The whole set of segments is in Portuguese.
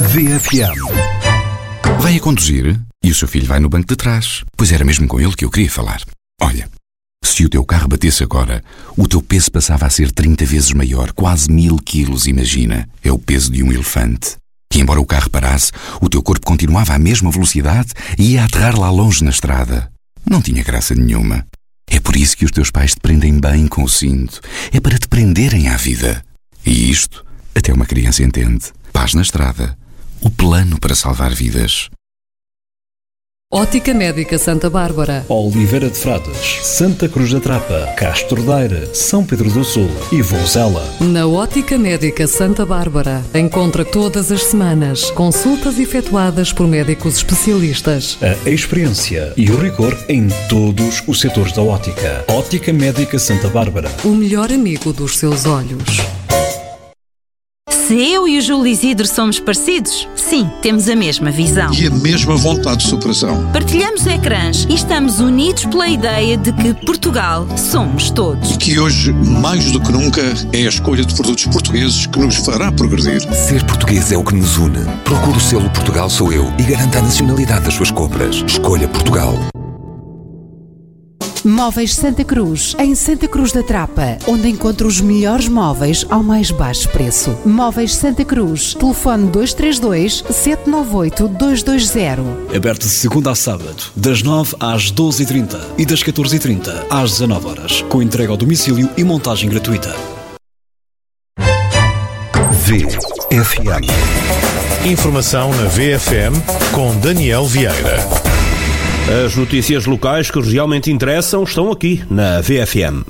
VFM. Vai a conduzir e o seu filho vai no banco de trás. Pois era mesmo com ele que eu queria falar. Olha, se o teu carro batesse agora, o teu peso passava a ser 30 vezes maior, quase 1000 quilos, imagina. É o peso de um elefante. E embora o carro parasse, o teu corpo continuava à mesma velocidade e ia aterrar lá longe na estrada. Não tinha graça nenhuma. É por isso que os teus pais te prendem bem com o cinto. É para te prenderem à vida. E isto, até uma criança entende. Paz na estrada. O plano para salvar vidas. Ótica Médica Santa Bárbara, Oliveira de Frades, Santa Cruz da Trapa, Castro Daire, São Pedro do Sul e Vozela. Na Ótica Médica Santa Bárbara, encontra todas as semanas consultas efetuadas por médicos especialistas. A experiência e o rigor em todos os setores da ótica. Ótica Médica Santa Bárbara. O melhor amigo dos seus olhos. Se eu e o Júlio Isidro somos parecidos, sim, temos a mesma visão. E a mesma vontade de superação. Partilhamos ecrãs e estamos unidos pela ideia de que Portugal somos todos. E que hoje, mais do que nunca, é a escolha de produtos portugueses que nos fará progredir. Ser português é o que nos une. Procure o selo Portugal Sou Eu e garanta a nacionalidade das suas compras. Escolha Portugal. Móveis Santa Cruz, em Santa Cruz da Trapa, onde encontra os melhores móveis ao mais baixo preço. Móveis Santa Cruz, telefone 232-798-220. Aberto de segunda a sábado, das 9 às 12h30 e das 14h30 às 19h, com entrega ao domicílio e montagem gratuita. VFM. Informação na VFM com Daniel Vieira. As notícias locais que realmente interessam estão aqui na VFM.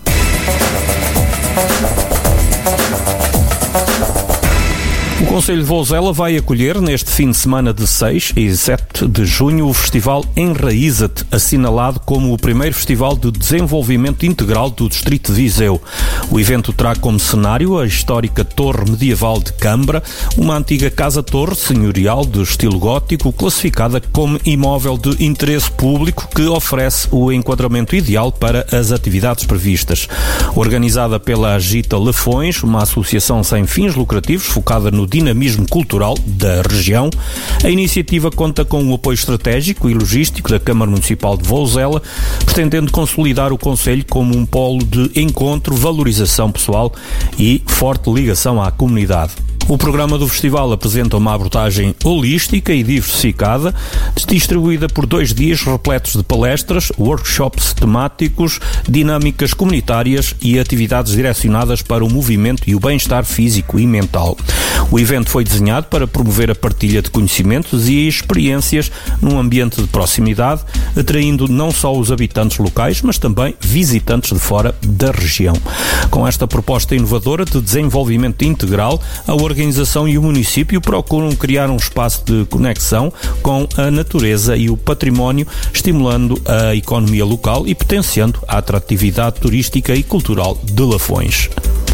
O Concelho de Vozela vai acolher neste fim de semana de 6 e 7 de junho o Festival Enraíza-te, assinalado como o primeiro festival de desenvolvimento integral do Distrito de Viseu. O evento terá como cenário a histórica Torre Medieval de Cambra, uma antiga casa-torre senhorial de estilo gótico, classificada como imóvel de interesse público que oferece o enquadramento ideal para as atividades previstas. Organizada pela Agita Lafões, uma associação sem fins lucrativos focada no dinamismo cultural da região, a iniciativa conta com o apoio estratégico e logístico da Câmara Municipal de Vozela, pretendendo consolidar o concelho como um polo de encontro, valorização pessoal e forte ligação à comunidade. O programa do festival apresenta uma abordagem holística e diversificada, distribuída por 2 dias repletos de palestras, workshops temáticos, dinâmicas comunitárias e atividades direcionadas para o movimento e o bem-estar físico e mental. O evento foi desenhado para promover a partilha de conhecimentos e experiências num ambiente de proximidade, atraindo não só os habitantes locais, mas também visitantes de fora da região. Com esta proposta inovadora de desenvolvimento integral, a organização e o município procuram criar um espaço de conexão com a natureza e o património, estimulando a economia local e potenciando a atratividade turística e cultural de Lafões.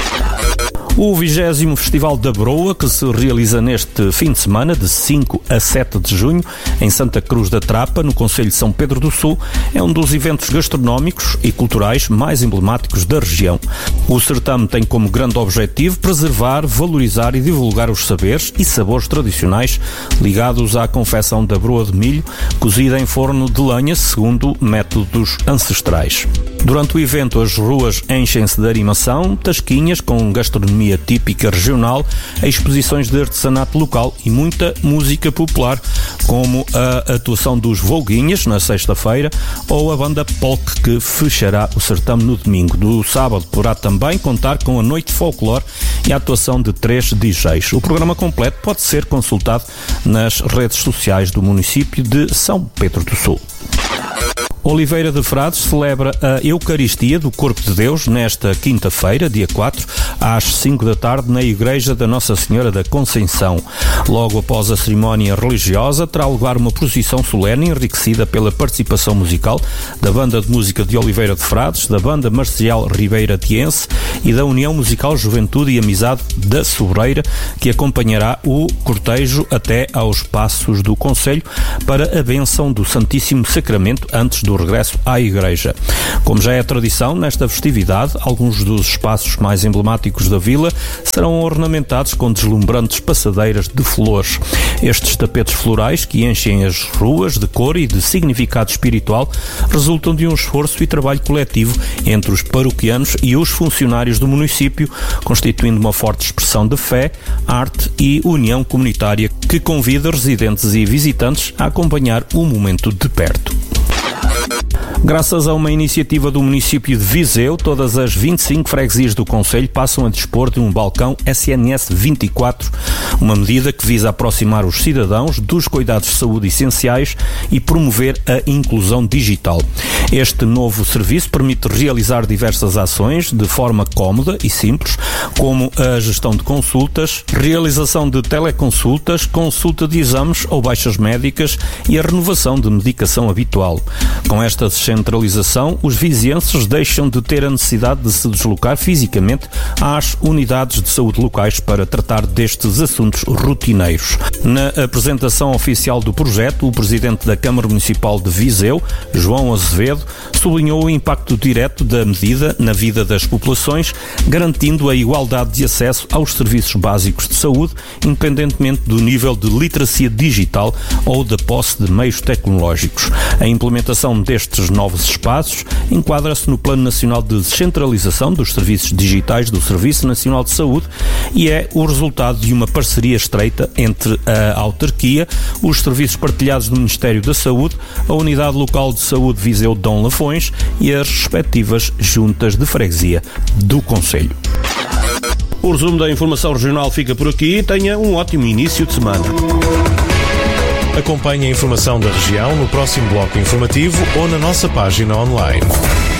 O 20º Festival da Broa, que se realiza neste fim de semana, de 5 a 7 de junho, em Santa Cruz da Trapa, no concelho de São Pedro do Sul, é um dos eventos gastronómicos e culturais mais emblemáticos da região. O certame tem como grande objetivo preservar, valorizar e divulgar os saberes e sabores tradicionais ligados à confecção da broa de milho, cozida em forno de lenha segundo métodos ancestrais. Durante o evento, as ruas enchem-se de animação, tasquinhas com gastronomia típica regional, exposições de artesanato local e muita música popular, como a atuação dos Volguinhas na sexta-feira ou a banda Polk, que fechará o certame no domingo. Do sábado poderá também contar com a noite de folclore e a atuação de 3 DJs. O programa completo pode ser consultado nas redes sociais do município de São Pedro do Sul. Oliveira de Frades celebra a Eucaristia do Corpo de Deus nesta quinta-feira, dia 4, às 5 da tarde, na Igreja da Nossa Senhora da Conceição. Logo após a cerimónia religiosa, terá lugar uma procissão solene enriquecida pela participação musical da Banda de Música de Oliveira de Frades, da Banda Marcial Ribeira Tiense e da União Musical Juventude e Amizade da Sobreira, que acompanhará o cortejo até aos passos do concelho para a bênção do Santíssimo Sacramento antes do do regresso à igreja. Como já é tradição nesta festividade, alguns dos espaços mais emblemáticos da vila serão ornamentados com deslumbrantes passadeiras de flores. Estes tapetes florais, que enchem as ruas de cor e de significado espiritual, resultam de um esforço e trabalho coletivo entre os paroquianos e os funcionários do município, constituindo uma forte expressão de fé, arte e união comunitária que convida residentes e visitantes a acompanhar o momento de perto. Graças a uma iniciativa do município de Viseu, todas as 25 freguesias do concelho passam a dispor de um balcão SNS 24, uma medida que visa aproximar os cidadãos dos cuidados de saúde essenciais e promover a inclusão digital. Este novo serviço permite realizar diversas ações de forma cómoda e simples, como a gestão de consultas, realização de teleconsultas, consulta de exames ou baixas médicas e a renovação de medicação habitual. Com esta descentralização, os vizienses deixam de ter a necessidade de se deslocar fisicamente às unidades de saúde locais para tratar destes assuntos rotineiros. Na apresentação oficial do projeto, o presidente da Câmara Municipal de Viseu, João Azevedo, sublinhou o impacto direto da medida na vida das populações, garantindo a igualdade de acesso aos serviços básicos de saúde, independentemente do nível de literacia digital ou da posse de meios tecnológicos. A implementação destes novos espaços enquadra-se no Plano Nacional de Descentralização dos Serviços Digitais do Serviço Nacional de Saúde e é o resultado de uma parceria estreita entre a autarquia, os serviços partilhados do Ministério da Saúde, a Unidade Local de Saúde Viseu Dom Lafões e as respectivas juntas de freguesia do concelho. O resumo da informação regional fica por aqui. Tenha um ótimo início de semana. Acompanhe a informação da região no próximo bloco informativo ou na nossa página online.